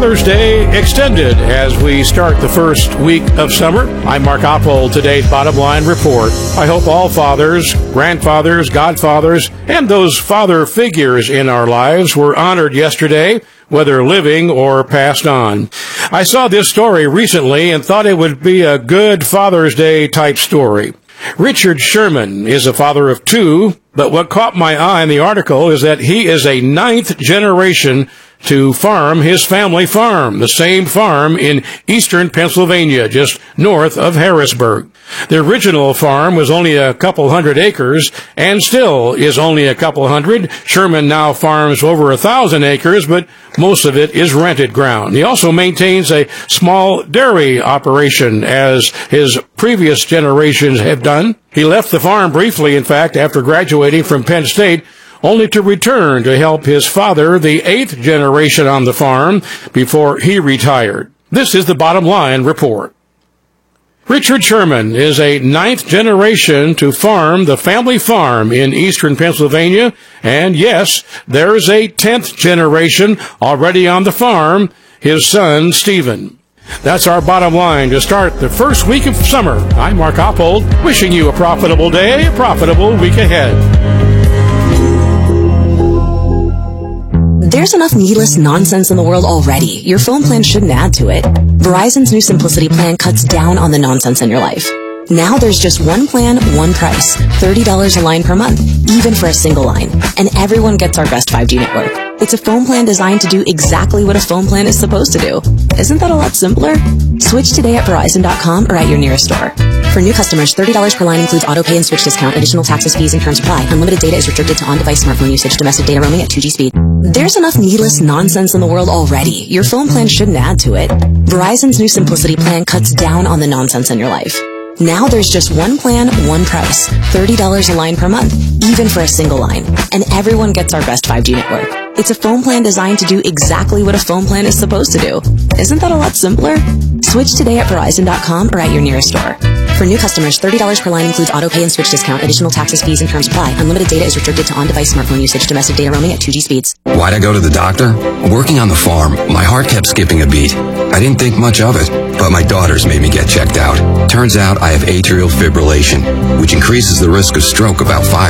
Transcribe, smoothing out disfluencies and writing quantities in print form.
Father's Day extended as we start the first week of summer. I'm Mark Oppold, today's Bottom Line Report. I hope all fathers, grandfathers, godfathers, and those father figures in our lives were honored yesterday, whether living or passed on. I saw this story recently and thought it would be a good Father's Day type story. Richard Sherman is a father of two, but what caught my eye in the article is that he is a ninth generation to farm his family farm, the same farm in eastern Pennsylvania, just north of Harrisburg. The original farm was only a couple hundred acres and still is only a couple hundred. Sherman now farms over 1,000 acres, but most of it is rented ground. He also maintains a small dairy operation, as his previous generations have done. He left the farm briefly, in fact, after graduating from Penn State, only to return to help his father, the eighth generation on the farm, before he retired. This is the Bottom Line Report. Richard Sherman is a ninth generation to farm the family farm in eastern Pennsylvania, and yes, there's a 10th generation already on the farm, his son, Stephen. That's our bottom line to start the first week of summer. I'm Mark Oppold, wishing you a profitable day, a profitable week ahead. There's enough needless nonsense in the world already. Your phone plan shouldn't add to it. Verizon's new Simplicity plan cuts down on the nonsense in your life. Now there's just one plan, one price, $30 a line per month, even for a single line. And everyone gets our best 5G network. It's a phone plan designed to do exactly what a phone plan is supposed to do. Isn't that a lot simpler? Switch today at Verizon.com or at your nearest store. For new customers, $30 per line includes auto pay and switch discount. Additional taxes, fees, and terms apply. Unlimited data is restricted to on-device smartphone usage. Domestic data roaming at 2G speed. There's enough needless nonsense in the world already. Your phone plan shouldn't add to it. Verizon's new Simplicity plan cuts down on the nonsense in your life. Now there's just one plan, one price, $30 a line per month, even for a single line. And everyone gets our best 5G network. It's a phone plan designed to do exactly what a phone plan is supposed to do. Isn't that a lot simpler? Switch today at Verizon.com or at your nearest store. For new customers, $30 per line includes auto pay and switch discount. Additional taxes, fees, and terms apply. Unlimited data is restricted to on-device smartphone usage. Domestic data roaming at 2G speeds. Why'd I go to the doctor? Working on the farm, my heart kept skipping a beat. I didn't think much of it, but my daughters made me get checked out. Turns out I have atrial fibrillation, which increases the risk of stroke about 5